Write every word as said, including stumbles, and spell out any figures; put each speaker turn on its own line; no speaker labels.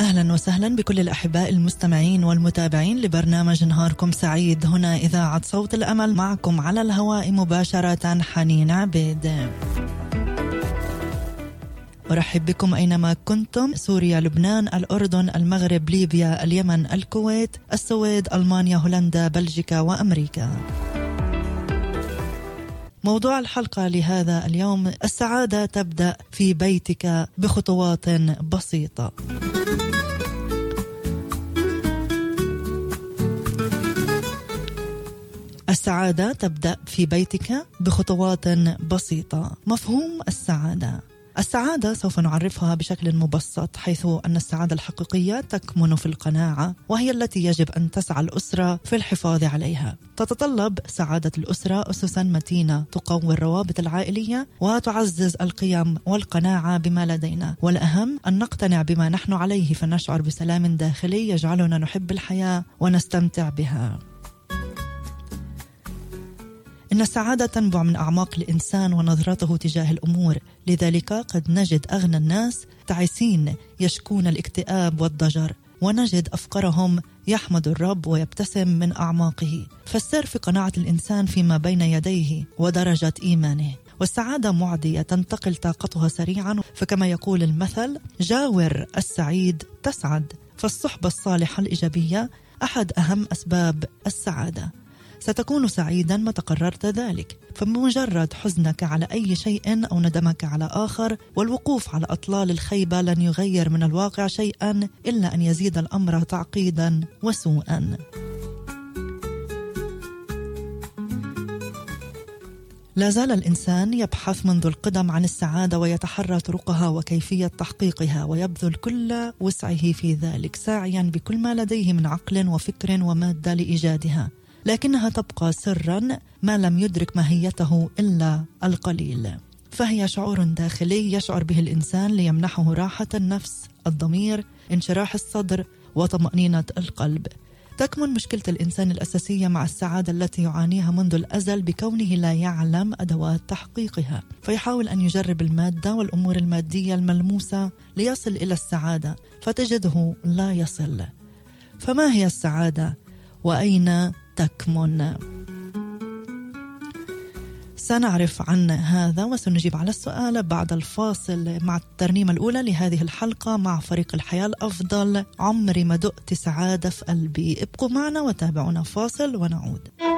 أهلا وسهلا بكل الأحباء المستمعين والمتابعين لبرنامج نهاركم سعيد. هنا إذاعة صوت الأمل، معكم على الهواء مباشرة حنين عبيد. أرحب بكم أينما كنتم، سوريا، لبنان، الأردن، المغرب، ليبيا، اليمن، الكويت، السويد، ألمانيا، هولندا، بلجيكا وأمريكا. موضوع الحلقة لهذا اليوم: السعادة تبدأ في بيتك بخطوات بسيطة. السعادة تبدأ في بيتك بخطوات بسيطة. مفهوم السعادة. السعادة سوف نعرفها بشكل مبسط، حيث أن السعادة الحقيقية تكمن في القناعة، وهي التي يجب أن تسعى الأسرة في الحفاظ عليها. تتطلب سعادة الأسرة أسسا متينة تقوي الروابط العائلية وتعزز القيم والقناعة بما لدينا، والأهم أن نقتنع بما نحن عليه فنشعر بسلام داخلي يجعلنا نحب الحياة ونستمتع بها. إن السعادة تنبع من أعماق الإنسان ونظرته تجاه الأمور، لذلك قد نجد أغنى الناس تعيسين يشكون الاكتئاب والضجر، ونجد أفكارهم يحمد الرب ويبتسم من أعماقه. فالسر في قناعة الإنسان فيما بين يديه ودرجة إيمانه. والسعادة معدية تنتقل طاقتها سريعا، فكما يقول المثل: جاور السعيد تسعد. فالصحبة الصالحة الإيجابية أحد أهم أسباب السعادة. ستكون سعيدا متى قررت ذلك، فبمجرد حزنك على أي شيء أو ندمك على آخر والوقوف على أطلال الخيبة لن يغير من الواقع شيئا إلا أن يزيد الأمر تعقيدا وسوءا. لا زال الإنسان يبحث منذ القدم عن السعادة ويتحرى طرقها وكيفية تحقيقها، ويبذل كل وسعه في ذلك، ساعيا بكل ما لديه من عقل وفكر ومادة لإيجادها، لكنها تبقى سرا ما لم يدرك ماهيته إلا القليل. فهي شعور داخلي يشعر به الإنسان ليمنحه راحة النفس، الضمير، انشراح الصدر وطمأنينة القلب. تكمن مشكلة الإنسان الأساسية مع السعادة التي يعانيها منذ الأزل بكونه لا يعلم أدوات تحقيقها، فيحاول أن يجرب المادة والأمور المادية الملموسة ليصل إلى السعادة، فتجده لا يصل. فما هي السعادة وأين تكمن؟ سنعرف عن هذا وسنجيب على السؤال بعد الفاصل مع الترنيمة الأولى لهذه الحلقة مع فريق الحياة الأفضل، عمري ما دقت سعادة في قلبي. ابقوا معنا وتابعونا، فاصل ونعود.